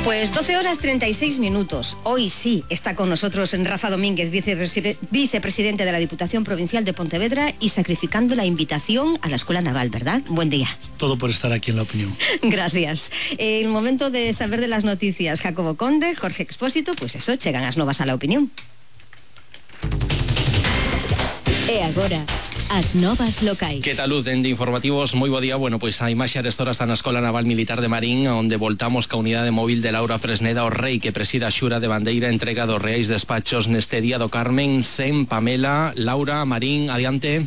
Pues 12 horas 36 minutos. Hoy sí está con nosotros Rafa Domínguez, vicepresidente de la Diputación Provincial de Pontevedra y sacrificando la invitación a la Escuela Naval, ¿verdad? Buen día. Todo por estar aquí en La Opinión. Gracias. El momento de saber de las noticias. Jacobo Conde, Jorge Expósito, pues eso, chegan as novas a La Opinión. E agora, as novas locais. Que tal, luz, dende informativos, moi bo día. Bueno, pois a imaxe arestora está na Escola Naval Militar de Marín, onde voltamos ca unidade móvil de Laura Fresneda, o rei que presida a xura de bandeira entrega dos reais despachos neste día do Carmen, sen Pamela. Laura, Marín, adiante.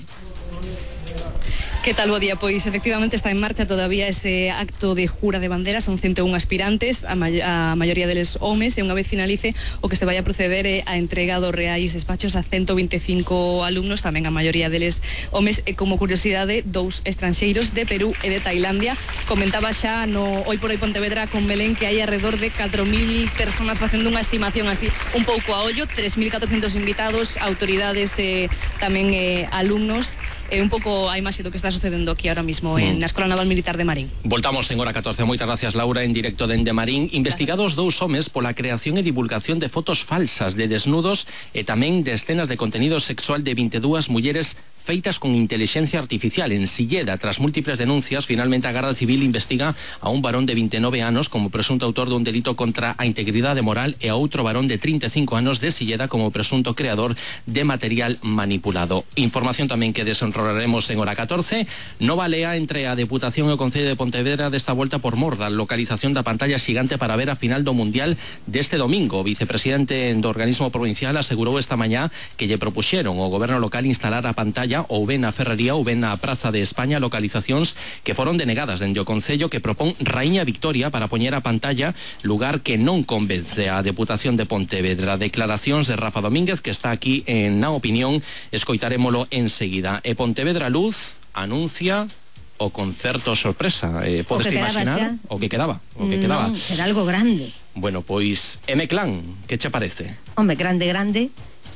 Que tal, bo día? Pois efectivamente está en marcha todavía ese acto de jura de bandera. Son 101 aspirantes, a maioría deles homes, e unha vez finalice o que se vai a proceder é a entrega dos reais despachos a 125 alumnos, tamén a maioría deles homes, e como curiosidade, 2 estranxeiros de Perú e de Tailandia. Comentaba xa no Hoy por Hoy Pontevedra con Belén que hai alrededor de 4.000 personas facendo unha estimación así un pouco a ollo, 3.400 invitados, autoridades e tamén alumnos. Un pouco a imaxe do que está sucedendo aquí ahora mismo na Escola Naval Militar de Marín. Voltamos en hora 14. Moitas gracias, Laura, en directo dende Marín. Investigados 2 homes pola creación e divulgación de fotos falsas de desnudos e tamén de escenas de contenido sexual de 22 mulleres feitas con inteligencia artificial. En Silleda, tras múltiples denuncias, finalmente a Garda Civil investiga a un varón de 29 anos como presunto autor dun delito contra a integridade moral e a outro varón de 35 anos de Silleda como presunto creador de material manipulado. Información tamén que desenrolaremos en hora 14. Nova lea entre a Deputación e o Concello de Pontevedra desta volta por mor da localización da pantalla xigante para ver a final do Mundial deste domingo. O vicepresidente do organismo provincial asegurou esta mañá que lle propuxeron ao goberno local instalar a pantalla ou ben na Ferrería ou ben na Praza de España, localizacións que foron denegadas dende o Concello, que propón Raíña Victoria para poñer a pantalla, lugar que non convence a Deputación de Pontevedra. Declaracións de Rafa Domínguez, que está aquí en Na Opinión, escoitarémolo enseguida. E Pontevedra Luz anuncia o concerto sorpresa. Podes imaginar o que quedaba? O que quedaba. Non, será algo grande. Bueno, pois M-Clan, que che parece? Hombre, grande.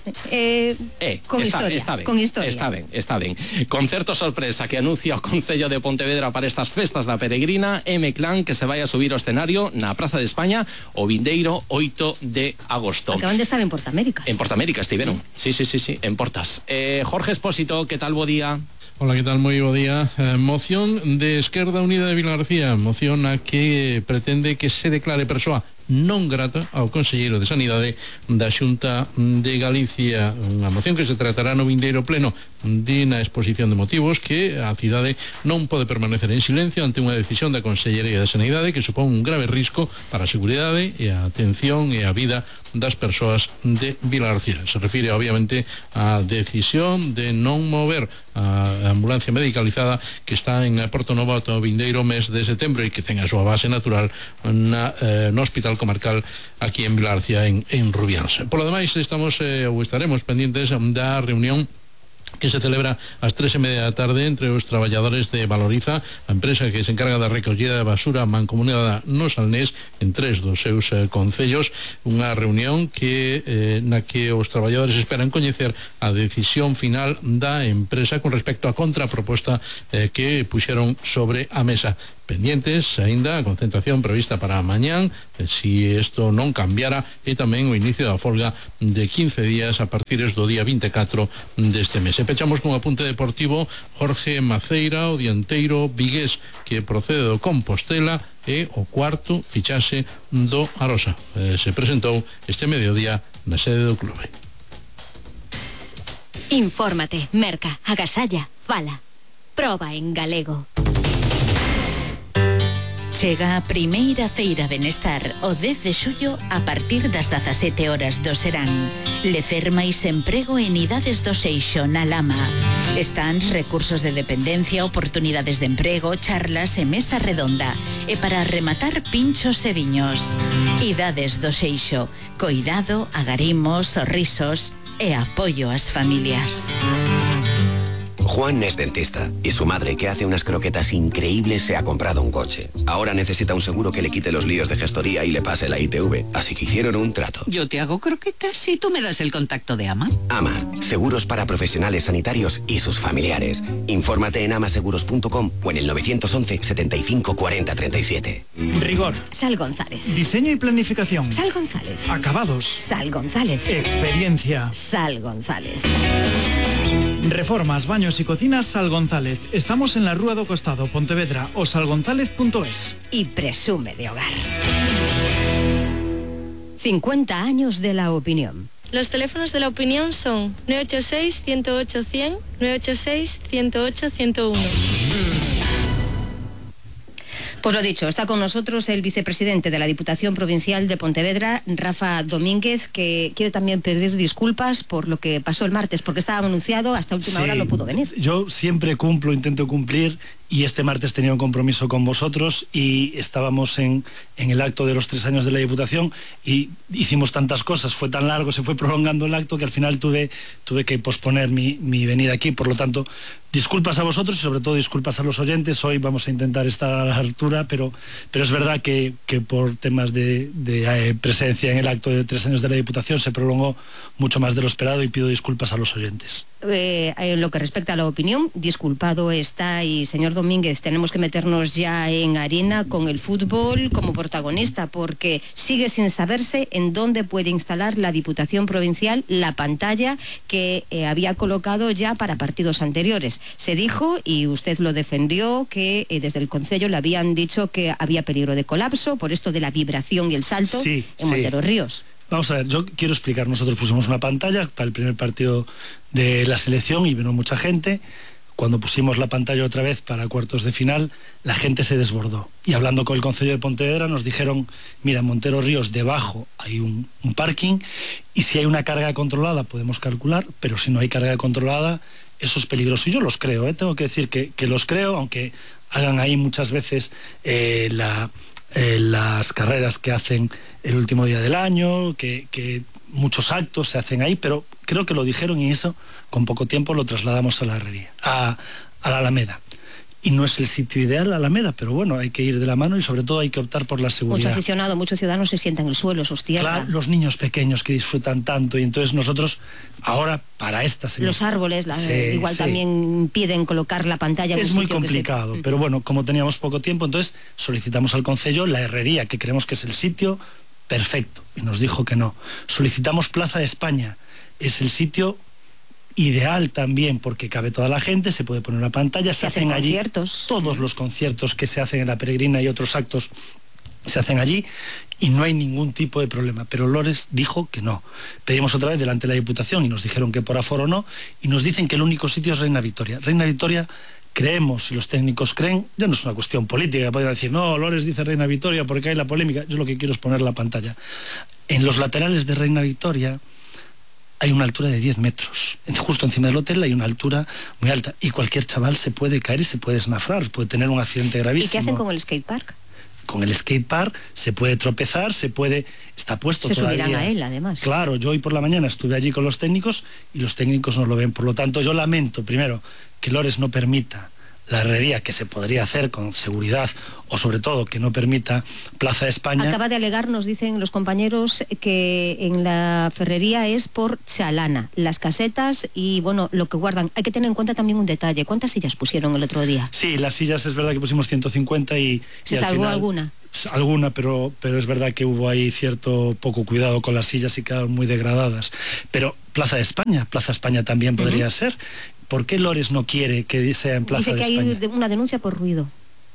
Con historia. Está ben. Concerto sorpresa que anuncia o Concello de Pontevedra para estas festas da Peregrina. M-Clan que se vai a subir ao escenario na Praza de España o vindeiro 8 de agosto. Acaban de estar en Portamérica. En Portamérica estiveron. Sí, en Portas. Jorge Expósito, que tal, bo día? Hola, ¿qué tal? Moi bo día. Moción de Esquerda Unida de Vilagarcía, moción a que pretende que se declare persoa non grata ao conselleiro de Sanidade da Xunta de Galicia. Unha moción que se tratará no vindeiro pleno de na exposición de motivos que a cidade non pode permanecer en silencio ante unha decisión da Consellería de Sanidade que supón un grave risco para a seguridade e a atención e a vida das persoas de Vilagarcía. Se refire obviamente á decisión de non mover a ambulancia medicalizada que está en Porto Novo ata o vindeiro mes de setembro e que ten a súa base natural no Hospital Comarcal aquí en Vilagarcía en Rubiáns. Por lo demais estaremos pendientes da reunión que se celebra ás 3:30 da tarde entre os traballadores de Valoriza, a empresa que se encarga da recollida de basura mancomunada no Salnés en 3 dos seus concellos. Unha reunión na que os traballadores esperan coñecer a decisión final da empresa con respecto á contraproposta que puxeron sobre a mesa. Pendientes aínda a concentración prevista para mañán, si isto non cambiara, e tamén o inicio da folga de 15 días a partir do día 24 deste mes. E pechamos con un apunte deportivo. Jorge Maceira, o dianteiro vigués que procede do Compostela, e o cuarto fichaxe do Arosa. Se presentou este mediodía na sede do clube. Infórmate, merca, agasalla, fala. Proba en galego. Chega a primeira feira Benestar o 10 de xullo a partir das 17 horas do serán. Lecer máis emprego en idades do Seixo na Lama. Stands, recursos de dependencia, oportunidades de emprego, charlas e mesa redonda. E para rematar, pinchos e viños. Idades do Seixo. Coidado, agarimos, sorrisos e apoio ás familias. Juan es dentista y su madre, que hace unas croquetas increíbles, se ha comprado un coche. Ahora necesita un seguro que le quite los líos de gestoría y le pase la ITV, así que hicieron un trato. Yo te hago croquetas y tú me das el contacto de AMA. AMA, seguros para profesionales sanitarios y sus familiares. Infórmate en amaseguros.com o en el 911 75 40 37. Rigor. Sal González. Diseño y planificación. Sal González. Acabados. Sal González. Experiencia. Sal González. Reformas, baños y cocinas Sal González. Estamos en la Rúa do Costado, Pontevedra, o salgonzález.es. Y presume de hogar. 50 años de la opinión. Los teléfonos de la opinión son 986-108-100, 986-108-101. Pues lo dicho, está con nosotros el vicepresidente de la Diputación Provincial de Pontevedra, Rafa Domínguez, que quiere también pedir disculpas por lo que pasó el martes, porque estaba anunciado, hasta última hora no pudo venir. Yo siempre cumplo, intento cumplir, y este martes tenía un compromiso con vosotros y estábamos en el acto de los 3 años de la Diputación y hicimos tantas cosas, fue tan largo, se fue prolongando el acto que al final tuve que posponer mi venida aquí. Por lo tanto, disculpas a vosotros y sobre todo disculpas a los oyentes. Hoy vamos a intentar estar a la altura, pero es verdad que por temas de presencia en el acto de 3 años de la Diputación se prolongó mucho más de lo esperado y pido disculpas a los oyentes. En lo que respecta a la opinión, disculpado está. Y señor Domínguez, tenemos que meternos ya en harina con el fútbol como protagonista, porque sigue sin saberse en dónde puede instalar la Diputación Provincial la pantalla que había colocado ya para partidos anteriores. Se dijo, y usted lo defendió, que desde el Concello le habían dicho que había peligro de colapso por esto de la vibración y el salto en Montero Ríos. Vamos a ver, yo quiero explicar. Nosotros pusimos una pantalla para el primer partido de la selección y vino mucha gente. Cuando pusimos la pantalla otra vez para cuartos de final, la gente se desbordó. Y hablando con el Concello de Pontevedra nos dijeron, mira, en Montero Ríos debajo hay un parking y si hay una carga controlada podemos calcular, pero si no hay carga controlada, eso es peligroso. Y yo los creo, tengo que decir que los creo, aunque hagan ahí muchas veces las carreras que hacen el último día del año, que muchos actos se hacen ahí, pero creo que lo dijeron y eso con poco tiempo lo trasladamos a la herrería, a la Alameda. Y no es el sitio ideal, la Alameda, pero bueno, hay que ir de la mano y sobre todo hay que optar por la seguridad. Mucho aficionado, muchos ciudadanos se sientan en el suelo, sostienen. Claro, los niños pequeños que disfrutan tanto y entonces nosotros ahora para esta selección... Los árboles igual también piden colocar la pantalla en un sitio. Es muy complicado, pero bueno, como teníamos poco tiempo, entonces solicitamos al Concello la herrería, que creemos que es el sitio perfecto, y nos dijo que no. Solicitamos Plaza de España, es el sitio ideal también porque cabe toda la gente, se puede poner una pantalla, se hacen allí conciertos. Todos los conciertos que se hacen en la Peregrina y otros actos se hacen allí y no hay ningún tipo de problema, pero Lores dijo que no. Pedimos otra vez delante de la Diputación y nos dijeron que por aforo no, y nos dicen que el único sitio es Reina Victoria. Reina Victoria, creemos y los técnicos creen, ya no es una cuestión política, podrían decir, no, Lores dice Reina Victoria porque hay la polémica. Yo lo que quiero es poner la pantalla. En los laterales de Reina Victoria hay una altura de 10 metros. Justo encima del hotel hay una altura muy alta y cualquier chaval se puede caer y se puede esnafrar, puede tener un accidente gravísimo. ¿Y qué hacen con el skatepark? Con el skatepark se puede tropezar, está puesto todavía. Se subirán a él, además. Claro, yo hoy por la mañana estuve allí con los técnicos y los técnicos no lo ven. Por lo tanto, yo lamento, primero, que Lores no permita la herrería, que se podría hacer con seguridad, o sobre todo que no permita Plaza de España. Acaba de alegar, nos dicen los compañeros, que en la ferrería es por chalana, las casetas y bueno, lo que guardan. Hay que tener en cuenta también un detalle. ¿Cuántas sillas pusieron el otro día? Sí, las sillas es verdad que pusimos 150 y... ¿Se salvó alguna? Alguna, pero es verdad que hubo ahí cierto poco cuidado con las sillas y quedaron muy degradadas. Pero Plaza España también podría ser. ¿Por qué Lores no quiere que sea en Plaza de España? Dice que hay una denuncia por ruido.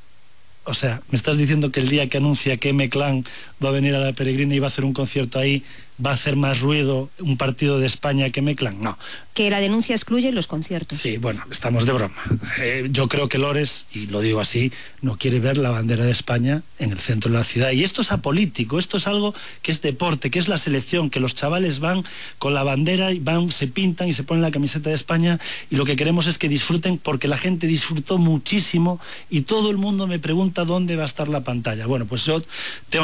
O sea, ¿me estás diciendo que el día que anuncia que M-Clan va a venir a la Peregrina y va a hacer un concierto ahí, va a hacer más ruido un partido de España que M-Clan? No. Que la denuncia excluye los conciertos. Sí, bueno, estamos de broma. Yo creo que Lores, y lo digo así, no quiere ver la bandera de España en el centro de la ciudad. Y esto es apolítico, esto es algo que es deporte, que es la selección, que los chavales van con la bandera y se pintan y se ponen la camiseta de España y lo que queremos es que disfruten, porque la gente disfrutó muchísimo y todo el mundo me pregunta dónde va a estar la pantalla. Bueno, pues yo tengo que lamentar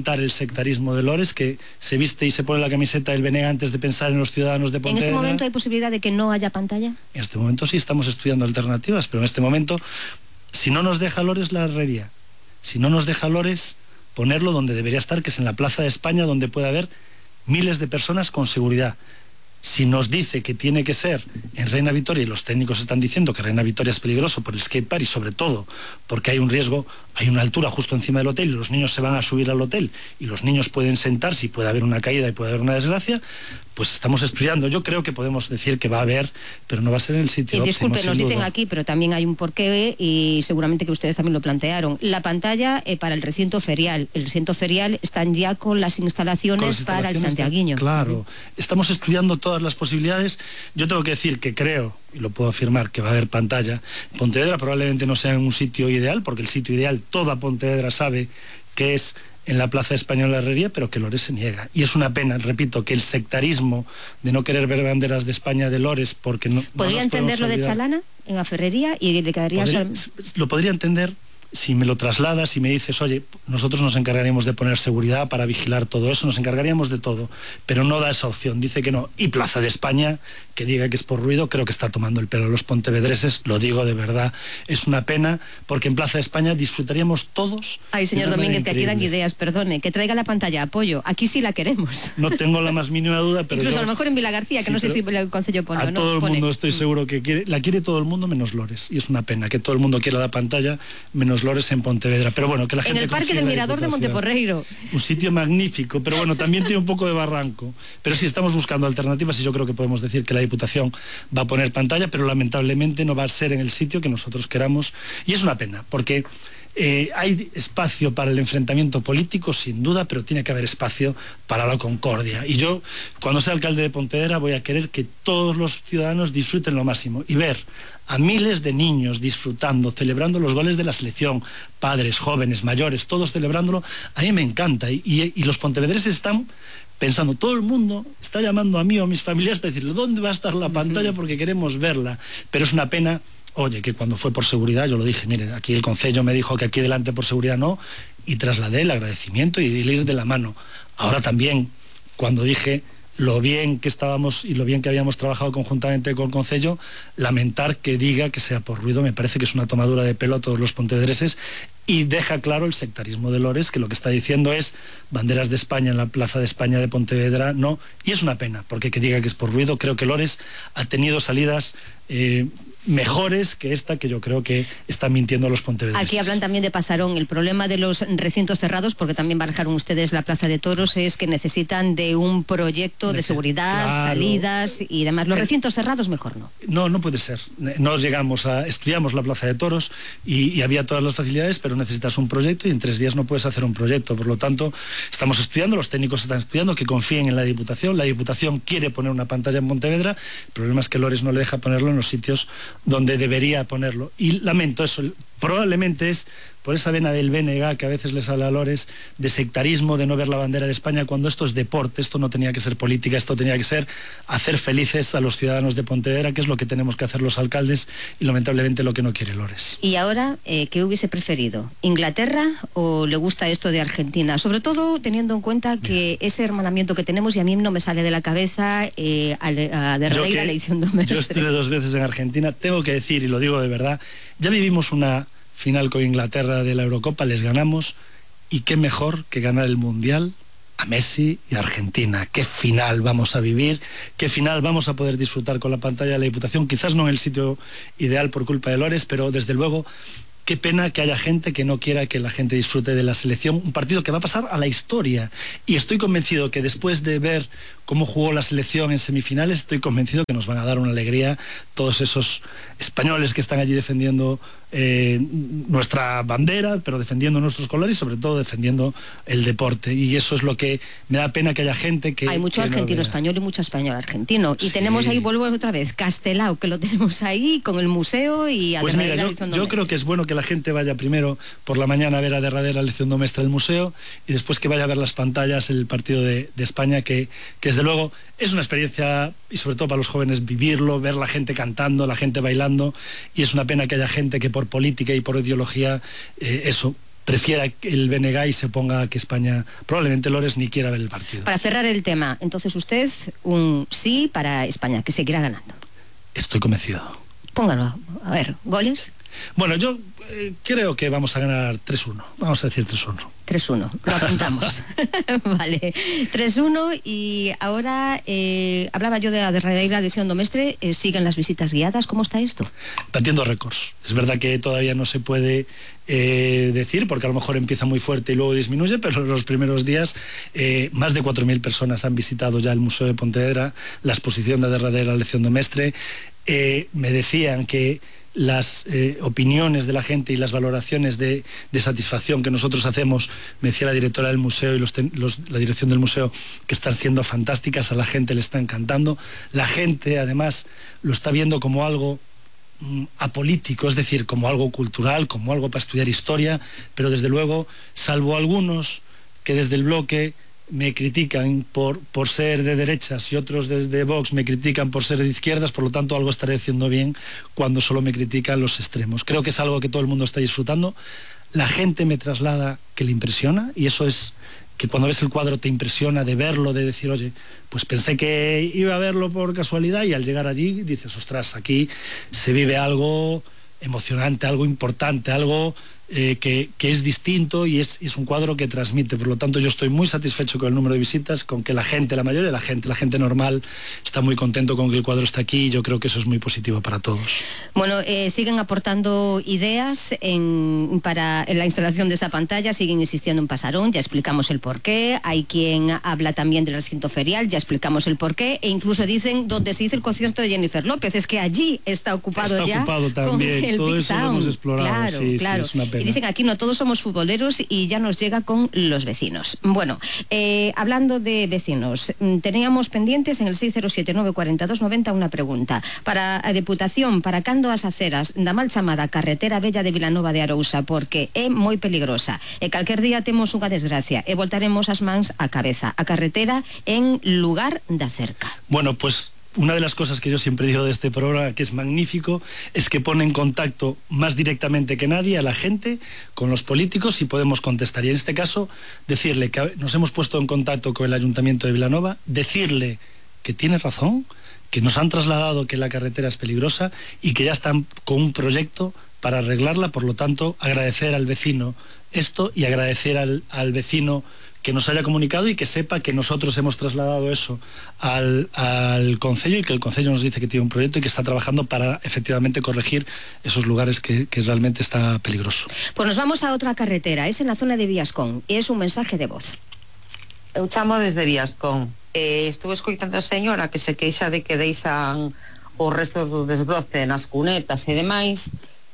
lamentar el sectarismo de Lores, que se viste y se pone la camiseta del Benega antes de pensar en los ciudadanos de Pontevedra. ¿En este momento hay posibilidad de que no haya pantalla? En este momento sí estamos estudiando alternativas, pero en este momento, si no nos deja Lores la herrería, si no nos deja Lores ponerlo donde debería estar, que es en la Plaza de España, donde puede haber miles de personas con seguridad. Si nos dice que tiene que ser en Reina Victoria, y los técnicos están diciendo que Reina Victoria es peligroso por el skatepark y sobre todo porque hay un riesgo, hay una altura justo encima del hotel y los niños se van a subir al hotel y los niños pueden sentarse y puede haber una caída y puede haber una desgracia, pues estamos estudiando. Yo creo que podemos decir que va a haber, pero no va a ser en el sitio óptimo. Disculpe, nos dicen aquí, pero también hay un porqué y seguramente que ustedes también lo plantearon. La pantalla para el recinto ferial. El recinto ferial están ya con las instalaciones para el santiaguiño. Claro, estamos estudiando todas las posibilidades. Yo tengo que decir que creo, y lo puedo afirmar, que va a haber pantalla. Pontevedra probablemente no sea un sitio ideal, porque el sitio ideal toda Pontevedra sabe que es en la Plaza Española de Herrería, pero que Lores se niega. Y es una pena, repito, que el sectarismo de no querer ver banderas de España de Lores, porque no... ¿Podría entenderlo de Chalana en la ferrería y le quedaría... Lo podría entender si me lo trasladas y me dices, oye, nosotros nos encargaríamos de poner seguridad para vigilar todo eso, nos encargaríamos de todo, pero no da esa opción, dice que no. Y Plaza de España, que diga que es por ruido, creo que está tomando el pelo a los pontevedreses, lo digo de verdad, es una pena, porque en Plaza de España disfrutaríamos todos. Ay, señor Domínguez, que aquí dan ideas, perdone, que traiga la pantalla, apoyo, aquí sí la queremos. No tengo la más mínima duda, pero incluso a lo mejor en Vila García, que sí, no sé si el Concello pone. A todo el mundo estoy seguro que la quiere todo el mundo menos Lores, y es una pena que todo el mundo quiera la pantalla menos Lores en Pontevedra. Pero bueno, que la gente en el Parque del Mirador de Monteporreiro. Un sitio magnífico, pero bueno, también tiene un poco de barranco. Pero sí, estamos buscando alternativas y yo creo que podemos decir que la Diputación va a poner pantalla, pero lamentablemente no va a ser en el sitio que nosotros queramos. Y es una pena, porque hay espacio para el enfrentamiento político, sin duda, pero tiene que haber espacio para la concordia. Y yo, cuando sea alcalde de Pontevedra, voy a querer que todos los ciudadanos disfruten lo máximo y ver a miles de niños disfrutando, celebrando los goles de la selección, padres, jóvenes, mayores, todos celebrándolo, a mí me encanta. Y los pontevedreses están pensando, todo el mundo está llamando a mí o a mis familiares para decirle, ¿dónde va a estar la pantalla? Porque queremos verla. Pero es una pena, oye, que cuando fue por seguridad, yo lo dije, miren, aquí el Concello me dijo que aquí delante por seguridad no, y trasladé el agradecimiento y el ir de la mano. Ahora también, cuando dije lo bien que estábamos y lo bien que habíamos trabajado conjuntamente con el Concello, lamentar que diga que sea por ruido, me parece que es una tomadura de pelo a todos los pontevedreses y deja claro el sectarismo de Lores, que lo que está diciendo es banderas de España en la Plaza de España de Pontevedra, no, y es una pena, porque que diga que es por ruido, creo que Lores ha tenido salidas mejores que esta, que yo creo que está mintiendo a los pontevedreses. Aquí hablan también de Pasarón. El problema de los recintos cerrados, porque también barajaron ustedes la Plaza de Toros, es que necesitan de un proyecto de seguridad, claro, salidas y demás. Los recintos cerrados mejor no. No puede ser. No llegamos estudiamos la Plaza de Toros y había todas las facilidades, pero necesitas un proyecto y en 3 días no puedes hacer un proyecto. Por lo tanto, estamos estudiando, los técnicos están estudiando, que confíen en la Diputación. La Diputación quiere poner una pantalla en Pontevedra. El problema es que Lores no le deja ponerlo en los sitios donde debería ponerlo. Y lamento eso, probablemente es por esa vena del BNG que a veces les sale a Lores, de sectarismo, de no ver la bandera de España, cuando esto es deporte, esto no tenía que ser política, esto tenía que ser hacer felices a los ciudadanos de Pontevedra, que es lo que tenemos que hacer los alcaldes y lamentablemente lo que no quiere Lores. Y ahora, ¿qué hubiese preferido? ¿Inglaterra o le gusta esto de Argentina? Sobre todo teniendo en cuenta que ese hermanamiento que tenemos, y a mí no me sale de la cabeza, a de rey la elección doméstica. Yo estuve 2 veces en Argentina, tengo que decir, y lo digo de verdad, ya vivimos una final con Inglaterra de la Eurocopa, les ganamos, y qué mejor que ganar el Mundial a Messi y a Argentina. Qué final vamos a vivir, qué final vamos a poder disfrutar con la pantalla de la Diputación, quizás no en el sitio ideal por culpa de Lores, pero desde luego qué pena que haya gente que no quiera que la gente disfrute de la selección, un partido que va a pasar a la historia, y estoy convencido que después de ver cómo jugó la selección en semifinales, estoy convencido que nos van a dar una alegría todos esos españoles que están allí defendiendo nuestra bandera, pero defendiendo nuestros colores y sobre todo defendiendo el deporte, y eso es lo que me da pena, que haya gente que... Hay mucho argentino español y mucho español argentino, y sí. Tenemos ahí, vuelvo otra vez, Castelao, que lo tenemos ahí con el museo y a pues mira, yo creo que es bueno que la gente vaya primero por la mañana a ver a Derradera lección doméstica del museo y después que vaya a ver las pantallas, el partido de España, que desde luego es una experiencia, y sobre todo para los jóvenes, vivirlo, ver la gente cantando, la gente bailando, y es una pena que haya gente que por política y por ideología, prefiera el BNG y se ponga que España, probablemente Lores ni quiera ver el partido. Para cerrar el tema, entonces usted, un sí para España, que seguirá ganando. Estoy convencido. Póngalo, a ver, ¿goles? Bueno, yo creo que vamos a ganar 3-1. Vamos a decir 3-1. 3-1, lo apuntamos. Vale, 3-1 y ahora hablaba yo de la derradeira edición do Mestre, siguen las visitas guiadas, ¿cómo está esto? Batiendo récords. Es verdad que todavía no se puede decir, porque a lo mejor empieza muy fuerte y luego disminuye, pero los primeros días más de 4.000 personas han visitado ya el Museo de Pontevedra, la exposición de derradeira edición do Mestre. Me decían que las opiniones de la gente y las valoraciones de satisfacción que nosotros hacemos, me decía la directora del museo y la dirección del museo, que están siendo fantásticas, a la gente le está encantando, la gente además lo está viendo como algo apolítico, es decir, como algo cultural, como algo para estudiar historia, pero desde luego, salvo algunos que desde el bloque me critican por ser de derechas y otros desde Vox me critican por ser de izquierdas, por lo tanto algo estaré haciendo bien cuando solo me critican los extremos. Creo que es algo que todo el mundo está disfrutando. La gente me traslada que le impresiona, y eso es que cuando ves el cuadro te impresiona de verlo, de decir, oye, pues pensé que iba a verlo por casualidad, y al llegar allí dices, ostras, aquí se vive algo emocionante, algo importante, algo que es distinto, y es un cuadro que transmite. Por lo tanto, yo estoy muy satisfecho con el número de visitas, con que la mayoría de la gente normal está muy contento con que el cuadro está aquí, y yo creo que eso es muy positivo para todos. Bueno, siguen aportando ideas para la instalación de esa pantalla, siguen insistiendo en Pasarón, ya explicamos el porqué, hay quien habla también del recinto ferial, ya explicamos el porqué, e incluso dicen donde se hizo el concierto de Jennifer López, es que allí está ocupado ya también, con el todo Big eso Sound. lo hemos explorado. Claro, sí, claro. Sí, es una pena. Y dicen aquí no todos somos futboleros, y ya nos llega con los vecinos. Bueno, hablando de vecinos, teníamos pendientes en el 607-942-90 una pregunta. Para a Deputación, para cando as aceras da mal chamada carretera Bella de Vilanova de Arousa, porque é moi peligrosa, e calquer día temos unha desgracia e voltaremos as mans á cabeza. A carretera en lugar da cerca. Bueno, pues una de las cosas que yo siempre digo de este programa, que es magnífico, es que pone en contacto más directamente que nadie a la gente con los políticos, y podemos contestar. Y en este caso, decirle que nos hemos puesto en contacto con el Ayuntamiento de Vilanova, decirle que tiene razón, que nos han trasladado que la carretera es peligrosa y que ya están con un proyecto para arreglarla. Por lo tanto, agradecer al vecino esto, y agradecer al vecino que nos haya comunicado y que sepa que nosotros hemos trasladado eso al Concello, y que el Concello nos dice que tiene un proyecto y que está trabajando para efectivamente corregir esos lugares que realmente está peligroso. Pues nos vamos a otra carretera, es en la zona de Viascón, y es un mensaje de voz. Eu chamo desde Viascón. Estuve escoitando a señora que se queixa de que deixan os restos do desbroce nas cunetas e demais,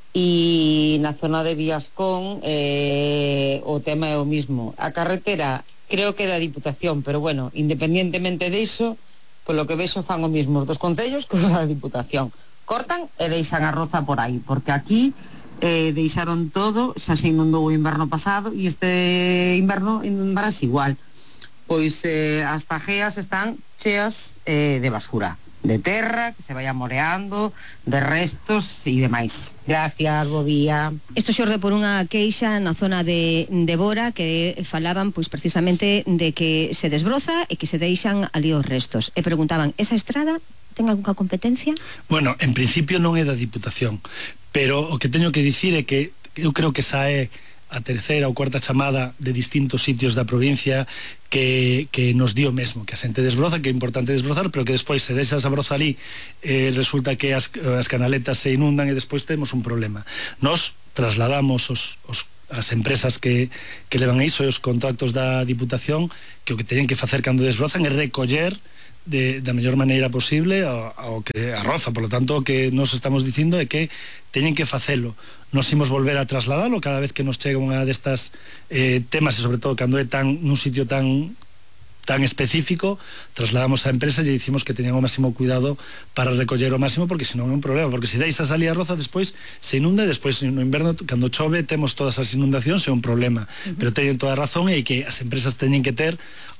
e na zona de Viascón o tema é o mismo. A carretera creo que é da Diputación, pero bueno, independientemente diso, polo que vexo fan o mismo os dos concellos que os da Diputación. Cortan e deixan a roza por aí, porque aquí deixaron todo, xa se inundou o inverno pasado, e este inverno inundarás igual. Pois as tajeas están cheas de basura, de terra, que se vaya moreando, de restos e demais. Gracias, bo día. Isto xorde por unha queixa na zona de Bora, que falaban pois precisamente de que se desbroza e que se deixan ali os restos. E preguntaban, esa estrada ten algunha competencia? Bueno, en principio non é da Diputación, pero o que teño que dicir é que eu creo que esa é a terceira ou cuarta chamada de distintos sitios da provincia que nos dio mesmo, que a xente desbroza, que é importante desbrozar, pero que despois se deixa esa broza ali, resulta que as canaletas se inundan e despois temos un problema. Nos trasladamos as empresas que levan iso e os contactos da Diputación, que o que teñen que facer cando desbrozan é recoller da mellor maneira posible ao que arroza. Por lo tanto, o que nos estamos dicindo é que teñen que facelo. Nos imos volver a trasladalo cada vez que nos chega unha destas temas, e sobre todo cando é nun sitio tan específico, trasladamos a empresa e dicimos que teñan o máximo cuidado para recoller o máximo, porque senón é un problema, porque se deixas ali a roza despois se inunda, e despois no inverno cando chove temos todas as inundacións, é un problema. Pero teñen toda a razón, e que as empresas teñen que ter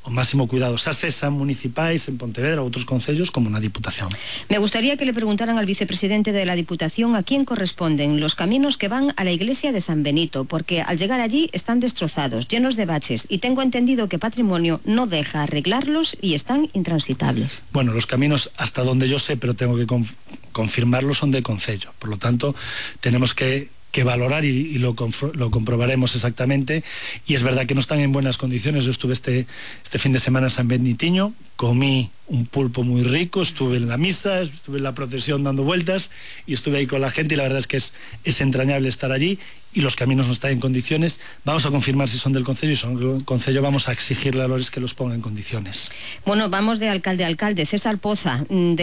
o máximo cuidado, xa sexan municipais en Pontevedra ou outros concellos como na Diputación. Me gustaría que le preguntaran al vicepresidente de la Diputación a quién corresponden los caminos que van a la iglesia de San Benito, porque al llegar allí están destrozados, llenos de baches, y tengo entendido que Patrimonio no deja arreglarlos y están intransitables. Bueno, los caminos, hasta donde yo sé, pero tengo que confirmarlo, son del concello. Por lo tanto, tenemos que valorar y lo comprobaremos exactamente. Y es verdad que no están en buenas condiciones. Yo estuve este fin de semana en San Benitiño, comí un pulpo muy rico, estuve en la misa, estuve en la procesión dando vueltas y estuve ahí con la gente, y la verdad es que es entrañable estar allí, y los caminos no están en condiciones. Vamos a confirmar si son del concello, y son del concello vamos a exigirle a Lores que los ponga en condiciones. Bueno, vamos de alcalde a alcalde. César Poza,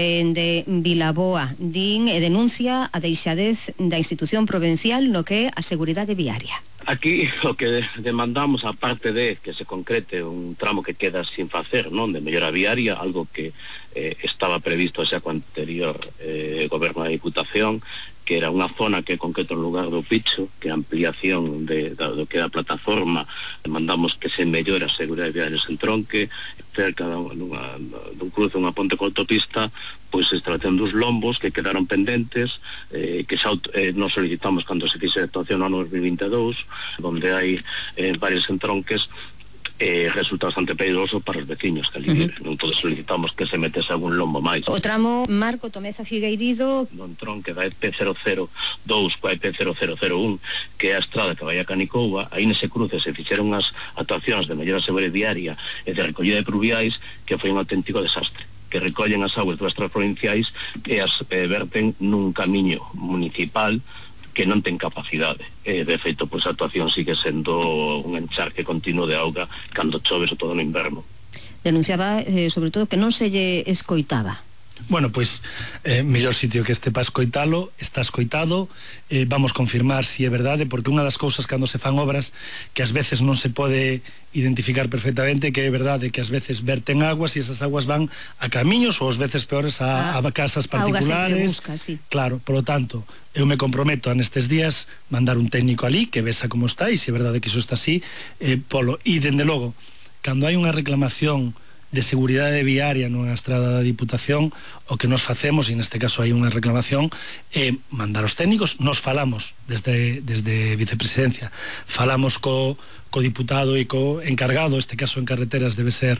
de Vilaboa, denuncia a deixadez da institución provincial no que é a seguridade viaria. Aquí o que demandamos, aparte de que se concrete un tramo que queda sin facer, non, de mellora viaria, algo que estaba previsto xa co anterior goberno da Diputación, que era unha zona que concreto en lugar do Picho, que a ampliación do que é a plataforma, demandamos que se mellore a seguridade viaria en Tronque, cerca dun cruce, unha ponte con autopista, pois se tratan dos lombos que quedaron pendentes, que xa nos solicitamos cando se fixe a actuación no ano 2022, donde hai varios entronques, resulta bastante peligroso para os veciños que ali viven. Entón solicitamos que se metese algún lombo máis. O tramo Marco Tomeza Figueirido, do entronque da EP002 coa EP0001, que é a estrada que vai a Canicouba, aí nese cruce se fixeron as actuacións de mellora seguridade viaria e de recollida de pluviais, que foi un auténtico desastre, que recollen as augas das estradas provinciais e as verten nun camiño municipal que non ten capacidade. De feito, pois a actuación sigue sendo un encharque continuo de auga cando chove, sobre todo no inverno. Denunciaba, sobre todo, que non se lle escoitaba. Bueno, pois, mellor sitio que este para escoitalo, está escoitado, vamos confirmar si é verdade, porque unha das cousas cando se fan obras que ás veces non se pode identificar perfectamente, que é verdade que ás veces verten aguas e esas aguas van a camiños ou ás veces peores a casas particulares. Busca, sí. Claro, por lo tanto, eu me comprometo a nestes días mandar un técnico ali que vesa como está, e se é verdade que iso está así, polo. E dende logo, cando hai unha reclamación de seguridade viaria nunha estrada da Diputación, o que nos facemos, e neste caso hai unha reclamación, é mandar os técnicos. Nos falamos desde Vicepresidencia, falamos co diputado e co encargado, este caso en carreteras debe ser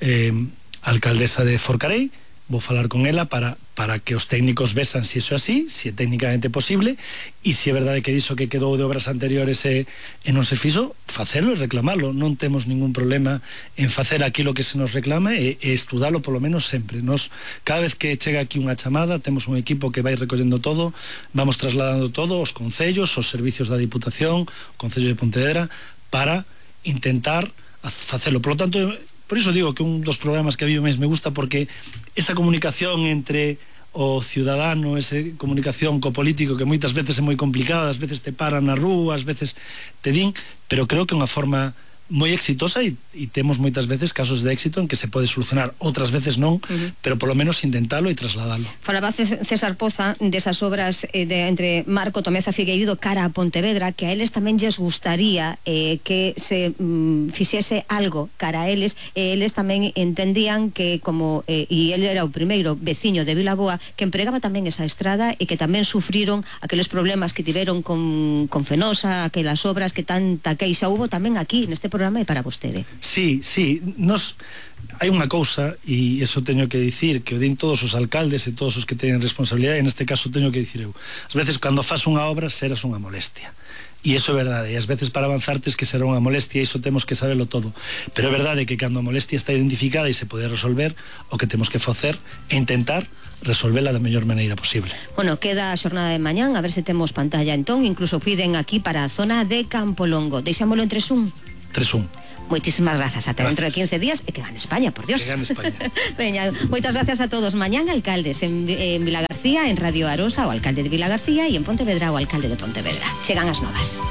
a alcaldesa de Forcarei. Vou falar con ela para que os técnicos vesan se iso é así, se é técnicamente posible, e se é verdade que diso que quedou de obras anteriores e non se fixo, facelo e reclamalo. Non temos ningún problema en facer aquilo que se nos reclama e estudalo polo menos sempre. Nos, cada vez que chega aquí unha chamada, temos un equipo que vai recollendo todo, vamos trasladando todo aos concellos, aos servicios da Diputación, o Concello de Pontevedra, para intentar facelo. Por lo tanto, por iso digo que un dos programas que a mí máis me gusta, porque esa comunicación entre o ciudadano, esa comunicación co político, que moitas veces é moi complicada, ás veces te paran na rúa, ás veces te din, pero creo que é unha forma moi exitosa e temos moitas veces casos de éxito en que se pode solucionar, outras veces non, pero polo menos intentalo e trasladalo. Falaba César Poza desas obras entre Marco Tomeza Figueirido cara a Pontevedra, que a eles tamén lles gustaría que se fixese algo cara a eles, eles tamén entendían que como e ele era o primeiro veciño de Vilaboa que empregaba tamén esa estrada e que tamén sufriron aqueles problemas que tiveron con Fenosa, aquelas obras que tanta queixa hubo tamén aquí neste programa e para vostede. Sí, hai unha cousa, e iso teño que dicir, que o din todos os alcaldes e todos os que teñen responsabilidade, e neste caso teño que dicir eu. Ás veces, cando faz unha obra, serás unha molestia. E iso é verdade, e ás veces para avanzartes que será unha molestia, e iso temos que saberlo todo. Pero é verdade que cando a molestia está identificada e se pode resolver, o que temos que facer é intentar resolvela da mellor maneira posible. Bueno, queda a xornada de mañán, a ver se temos pantalla entón, incluso piden aquí para a zona de Campolongo. Deixámolo en 3-1. 3-1. Moitísimas grazas, ata dentro de 15 días e que gane España, por Dios. Que gane España. Veña, moitas gracias a todos. Mañán alcaldes en Vilagarcía, en Radio Arosa, o alcalde de Vilagarcía, e en Pontevedra, o alcalde de Pontevedra. Chegan as novas.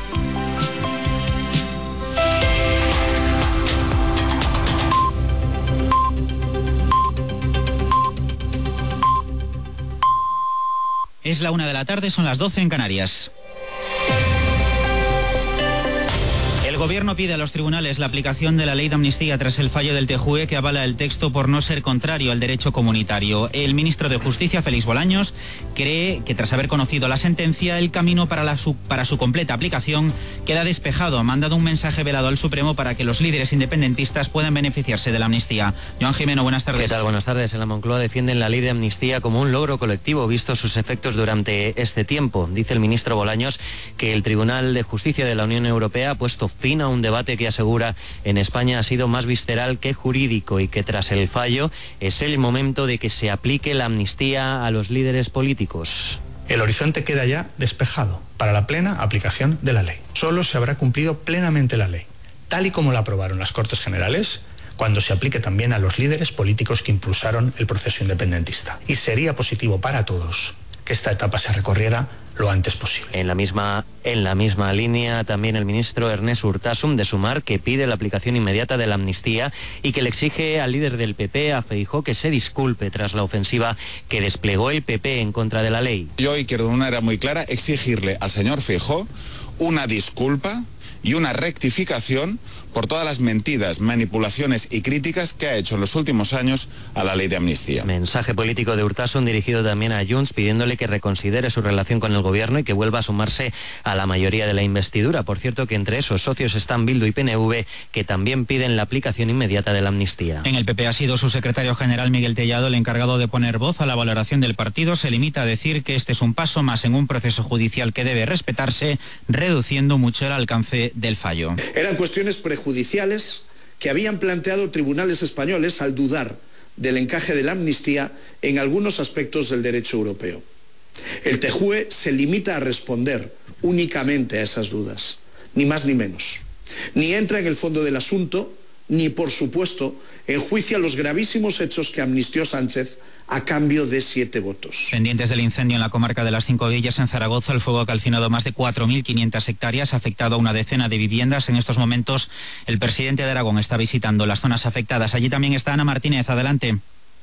Es la 1 de la tarde, son las 12 en Canarias. El Gobierno pide a los tribunales la aplicación de la ley de amnistía tras el fallo del TJUE que avala el texto por no ser contrario al derecho comunitario. El ministro de Justicia, Félix Bolaños, cree que tras haber conocido la sentencia, el camino para su completa aplicación queda despejado. Ha mandado un mensaje velado al Supremo para que los líderes independentistas puedan beneficiarse de la amnistía. Joan Jimeno, buenas tardes. ¿Qué tal? Buenas tardes. En la Moncloa defienden la ley de amnistía como un logro colectivo, visto sus efectos durante este tiempo. Dice el ministro Bolaños que el Tribunal de Justicia de la Unión Europea ha puesto fin a un debate que asegura en España ha sido más visceral que jurídico y que tras el fallo es el momento de que se aplique la amnistía a los líderes políticos. El horizonte queda ya despejado para la plena aplicación de la ley. Solo se habrá cumplido plenamente la ley, tal y como la aprobaron las Cortes Generales, cuando se aplique también a los líderes políticos que impulsaron el proceso independentista. Y sería positivo para todos que esta etapa se recorriera lo antes posible. En la misma línea también el ministro Ernest Urtasun de Sumar, que pide la aplicación inmediata de la amnistía y que le exige al líder del PP, a Feijóo, que se disculpe tras la ofensiva que desplegó el PP en contra de la ley. Yo hoy quiero de una manera muy clara exigirle al señor Feijóo una disculpa y una rectificación por todas las mentiras, manipulaciones y críticas que ha hecho en los últimos años a la ley de amnistía. Mensaje político de Urtasun dirigido también a Junts, pidiéndole que reconsidere su relación con el gobierno y que vuelva a sumarse a la mayoría de la investidura. Por cierto, que entre esos socios están Bildu y PNV, que también piden la aplicación inmediata de la amnistía. En el PP ha sido su secretario general Miguel Tellado el encargado de poner voz a la valoración del partido. Se limita a decir que este es un paso más en un proceso judicial que debe respetarse, reduciendo mucho el alcance del fallo. Eran cuestiones prejudiciales que habían planteado tribunales españoles al dudar del encaje de la amnistía en algunos aspectos del derecho europeo. El TJUE se limita a responder únicamente a esas dudas, ni más ni menos. Ni entra en el fondo del asunto, ni, por supuesto, enjuicia los gravísimos hechos que amnistió Sánchez a cambio de 7 votos. Pendientes del incendio en la comarca de las Cinco Villas, en Zaragoza, el fuego ha calcinado más de 4.500 hectáreas, ha afectado a una decena de viviendas. En estos momentos, el presidente de Aragón está visitando las zonas afectadas. Allí también está Ana Martínez. Adelante.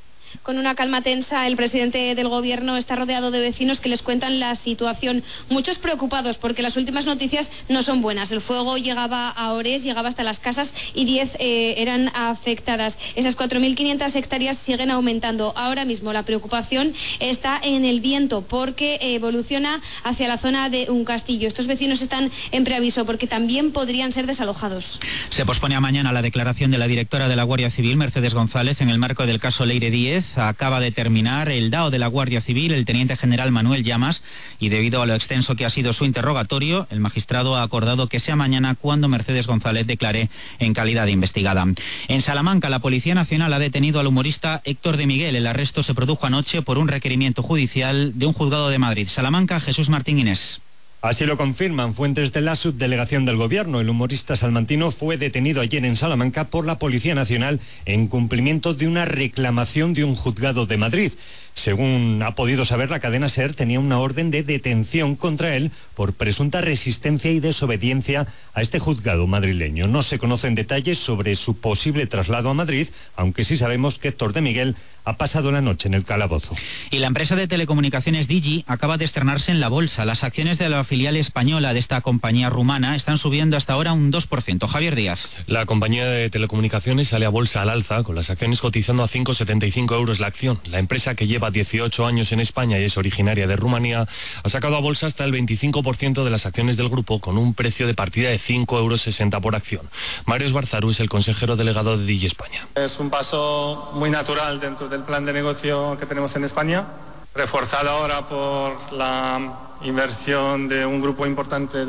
Con una calma tensa, el presidente del Gobierno está rodeado de vecinos que les cuentan la situación. Muchos preocupados porque las últimas noticias no son buenas. El fuego llegaba a Ores, llegaba hasta las casas y 10 eran afectadas. Esas 4.500 hectáreas siguen aumentando. Ahora mismo la preocupación está en el viento porque evoluciona hacia la zona de un castillo. Estos vecinos están en preaviso porque también podrían ser desalojados. Se pospone a mañana la declaración de la directora de la Guardia Civil, Mercedes González, en el marco del caso Leire Díez. Acaba de terminar el DAO de la Guardia Civil, el teniente general Manuel Llamas, y debido a lo extenso que ha sido su interrogatorio, el magistrado ha acordado que sea mañana cuando Mercedes González declare en calidad de investigada. En Salamanca, la Policía Nacional ha detenido al humorista Héctor de Miguel. El arresto se produjo anoche por un requerimiento judicial de un juzgado de Madrid. Salamanca, Jesús Martín Inés. Así lo confirman fuentes de la subdelegación del Gobierno. El humorista salmantino fue detenido ayer en Salamanca por la Policía Nacional en cumplimiento de una reclamación de un juzgado de Madrid. Según ha podido saber la cadena SER, tenía una orden de detención contra él por presunta resistencia y desobediencia a este juzgado madrileño. No se conocen detalles sobre su posible traslado a Madrid, aunque sí sabemos que Héctor de Miguel ha pasado la noche en el calabozo. Y la empresa de telecomunicaciones Digi acaba de estrenarse en la bolsa. Las acciones de la filial española de esta compañía rumana están subiendo hasta ahora un 2%. Javier Díaz. La compañía de telecomunicaciones sale a bolsa al alza, con las acciones cotizando a 5,75 euros la acción. La empresa, que lleva 18 años en España y es originaria de Rumanía, ha sacado a bolsa hasta el 25% de las acciones del grupo, con un precio de partida de 5,60 euros por acción. Mario Esbarzaru es el consejero delegado de Digi España. Es un paso muy natural dentro del plan de negocio que tenemos en España, reforzado ahora por la inversión de un grupo importante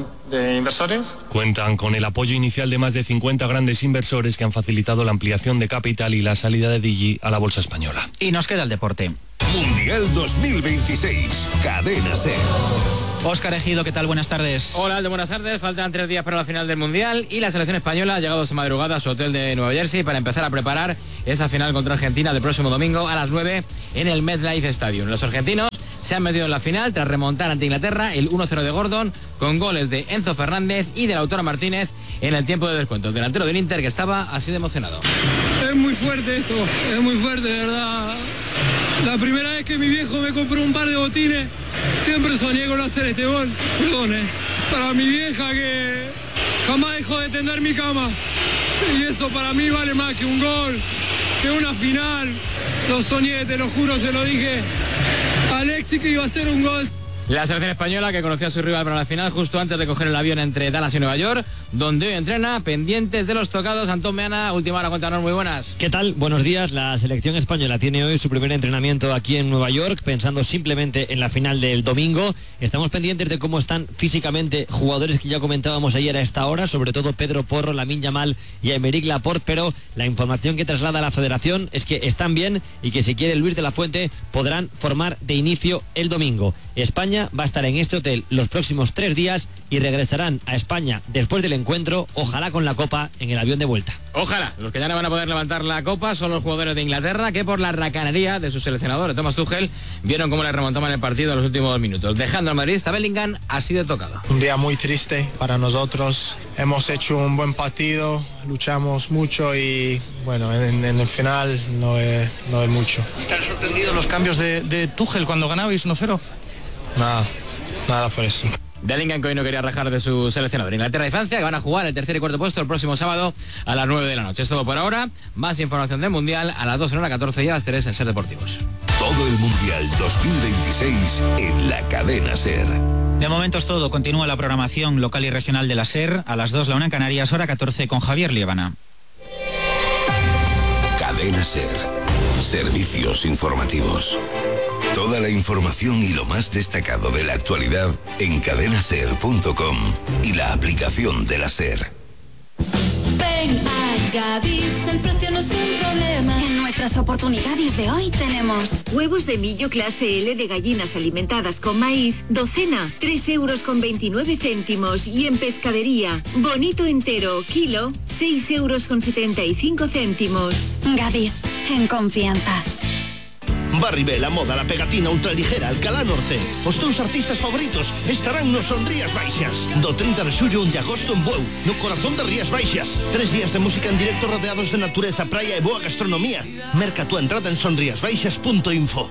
de inversores. Cuentan con el apoyo inicial de más de 50 grandes inversores que han facilitado la ampliación de capital y la salida de Digi a la bolsa española. Y nos queda el deporte. Mundial 2026, Cadena SER. Óscar Ejido, ¿qué tal? Buenas tardes. Hola, Aldo, buenas tardes. Faltan 3 días para la final del Mundial y la selección española ha llegado esta madrugada a su hotel de Nueva Jersey para empezar a preparar esa final contra Argentina del próximo domingo a las 9 en el MetLife Stadium. Los argentinos se han metido en la final tras remontar ante Inglaterra el 1-0 de Gordon, con goles de Enzo Fernández y de Lautaro Martínez en el tiempo de descuento. El delantero del Inter, que estaba así de emocionado. Es muy fuerte esto, es muy fuerte, de verdad. La primera vez que mi viejo me compró un par de botines, siempre soñé con hacer este gol. Perdón, para mi vieja que Jamás dejo de tender mi cama. Y eso para mí vale más que un gol, que una final. Lo soñé, te lo juro, se lo dije a Alexis que iba a ser un gol. La selección española que conocía a su rival para la final justo antes de coger el avión entre Dallas y Nueva York, donde hoy entrena, pendientes de los tocados. Antón Meana, última hora, cuéntanos, muy buenas. ¿Qué tal? Buenos días. La selección española tiene hoy su primer entrenamiento aquí en Nueva York, pensando simplemente en la final del domingo. Estamos pendientes de cómo están físicamente jugadores que ya comentábamos ayer a esta hora, sobre todo Pedro Porro, Lamine Yamal y Aymeric Laporte, pero la información que traslada la federación es que están bien y que si quiere Luis de la Fuente podrán formar de inicio el domingo. España va a estar en este hotel los próximos 3 días y regresarán a España después del encuentro, ojalá con la Copa en el avión de vuelta. Ojalá. Los que ya no van a poder levantar la Copa son los jugadores de Inglaterra, que por la racanería de su seleccionador, Thomas Tuchel, vieron cómo le remontaban el partido en los últimos minutos. Dejando al madridista Bellingham así de tocado. Un día muy triste para nosotros. Hemos hecho un buen partido, luchamos mucho y bueno, en el final no es mucho. ¿Te han sorprendido los cambios de Tuchel cuando ganabais 1-0? Nada por eso. Bellingham, que hoy no quería rajar de su seleccionador. Inglaterra y Francia, que van a jugar el tercer y cuarto puesto el próximo sábado a las 9 de la noche. Es todo por ahora. Más información del Mundial a las 2 en hora 14 y a las 3 en Ser Deportivos. Todo el Mundial 2026 en la cadena SER. De momento es todo. Continúa la programación local y regional de la SER. A las 2, la 1 en Canarias, hora 14 con Javier Liébana. Cadena SER. Servicios informativos. Toda la información y lo más destacado de la actualidad en cadenaser.com y la aplicación de la SER. Ven a Gadis, el precio no es un problema. En nuestras oportunidades de hoy tenemos huevos de millo clase L de gallinas alimentadas con maíz, docena, 3,29 €. Y en pescadería, bonito entero, kilo, 6,75 €. Gadis, en confianza. Barribé, la moda, la pegatina ultraligera, Alcalá Norte. Os teus artistas favoritos estarán nos Son Rías Baixas. Do 30 de xullo 1 de agosto en Bueu, no corazón de Rías Baixas. 3 días de música en directo rodeados de natureza, praia e boa gastronomía. Merca túa entrada en sonriasbaixas.info.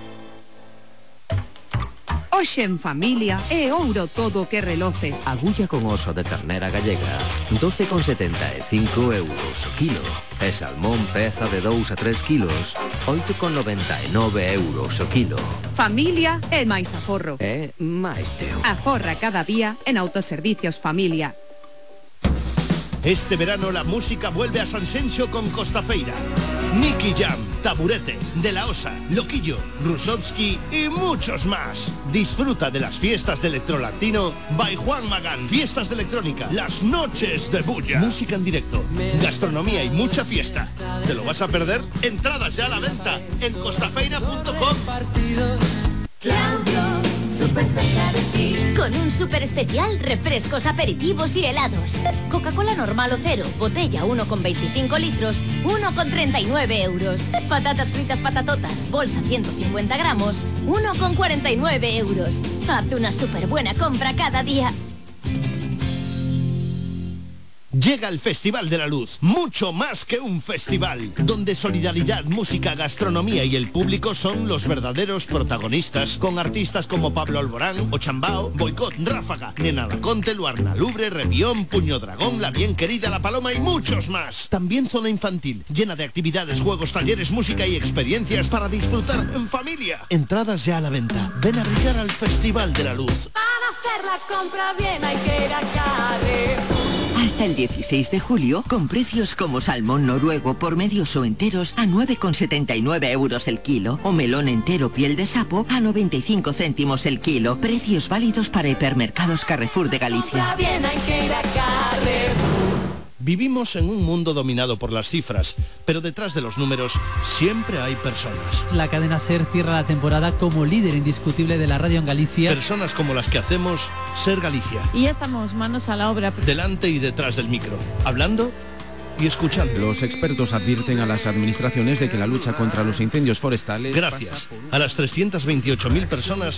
Hoxe en familia é ouro todo que reloce. Agulla con oso de ternera gallega, 12,75 € o kilo. E salmón peza de 2 a 3 kilos, 8,99 € o kilo. Familia é máis aforro. É máis teu. Aforra cada día en Autoservicios Familia. Este verano la música vuelve a Sanxenxo con Costafeira. Nicky Jam, Taburete, De La Osa, Loquillo, Rusovsky y muchos más. Disfruta de las fiestas de electrolatino by Juan Magán. Fiestas de electrónica, las noches de bulla. Música en directo, gastronomía y mucha fiesta. ¿Te lo vas a perder? Entradas ya a la venta en costafeira.com. Claudio, súper cerca de ti. Con un súper especial, refrescos, aperitivos y helados. Coca-Cola normal o cero, botella 1,25 litros, 1,39 €. Patatas fritas patatotas, bolsa 150 gramos, 1,49 €. Haz una súper buena compra cada día. Llega el Festival de la Luz, mucho más que un festival, donde solidaridad, música, gastronomía y el público son los verdaderos protagonistas, con artistas como Pablo Alborán, Ochambao, Boicot, Ráfaga, Nena Laconte, Luarna Lubre, Revión, Puño Dragón, La Bien Querida, La Paloma y muchos más. También zona infantil, llena de actividades, juegos, talleres, música y experiencias para disfrutar en familia. Entradas ya a la venta. Ven a brillar al Festival de la Luz. Para hacer la compra bien hay que ir a Carrefour. Hasta el 16 de julio, con precios como salmón noruego por medios o enteros a 9,79 € el kilo, o melón entero piel de sapo a 95 céntimos el kilo. Precios válidos para hipermercados Carrefour de Galicia. Bien hay que ir a Carrefour. Vivimos en un mundo dominado por las cifras, pero detrás de los números siempre hay personas. La cadena SER cierra la temporada como líder indiscutible de la radio en Galicia. Personas como las que hacemos SER Galicia. Y ya estamos manos a la obra. Delante y detrás del micro, hablando y escuchando. Los expertos advierten a las administraciones de que la lucha contra los incendios forestales... Gracias a las 328.000 personas